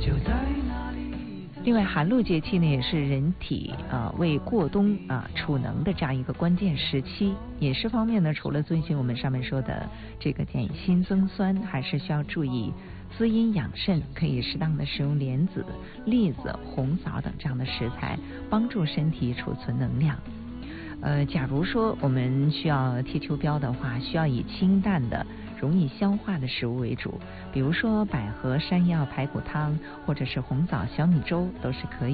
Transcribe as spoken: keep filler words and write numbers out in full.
另外，寒露节气呢，也是人体啊、呃、为过冬啊、呃、储能的这样一个关键时期。饮食方面呢，除了遵循我们上面说的这个减辛增酸，还是需要注意滋阴养肾，可以适当的使用莲子、栗子、红枣等这样的食材，帮助身体储存能量。呃，假如说我们需要贴秋膘的话，需要以清淡的、容易消化的食物为主，比如说百合山药排骨汤，或者是红枣小米粥都是可以。